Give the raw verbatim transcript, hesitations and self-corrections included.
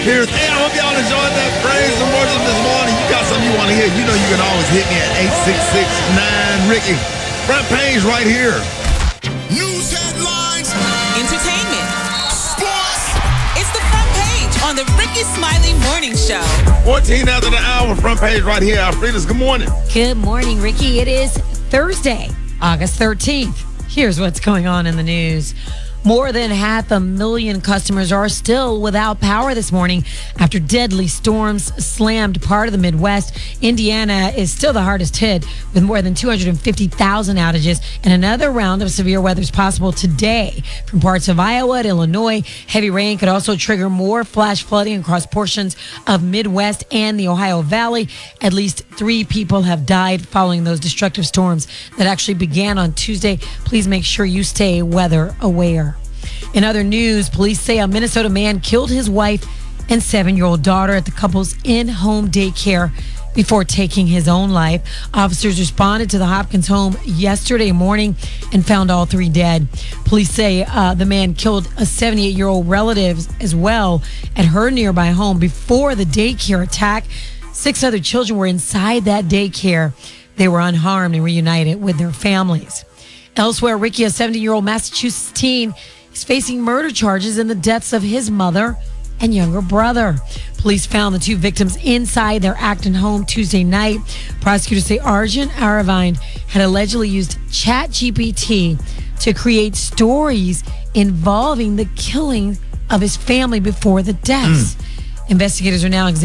Here's, hey, I hope y'all enjoyed that praise and worship this morning. You got something you want to hear, you know you can always hit me at eight six six, nine Ricky. Front page right here. News headlines. Entertainment. Sports. It's the front page on the Ricky Smiley Morning Show. fourteen after the hour, front page right here. Alfreda's, good morning. Good morning, Ricky. It is Thursday, August thirteenth. Here's what's going on in the news. More than half a million customers are still without power this morning after deadly storms slammed part of the Midwest. Indiana is still the hardest hit with more than two hundred fifty thousand outages, and another round of severe weather is possible today from parts of Iowa to Illinois. Heavy rain could also trigger more flash flooding across portions of Midwest and the Ohio Valley. At least three people have died following those destructive storms that actually began on Tuesday. Please make sure you stay weather aware. In other news, police say a Minnesota man killed his wife and seven-year-old daughter at the couple's in-home daycare before taking his own life. Officers responded to the Hopkins home yesterday morning and found all three dead. Police say uh, the man killed a seventy-eight-year-old relative as well at her nearby home before the daycare attack. Six other children were inside that daycare. They were unharmed and reunited with their families. Elsewhere, Ricky, a seventy-year-old Massachusetts teen, is facing murder charges in the deaths of his mother and younger brother. Police found the two victims inside their Acton home Tuesday night. Prosecutors say Arjun Aravine had allegedly used ChatGPT to create stories involving the killing of his family before the deaths. Mm. Investigators are now examining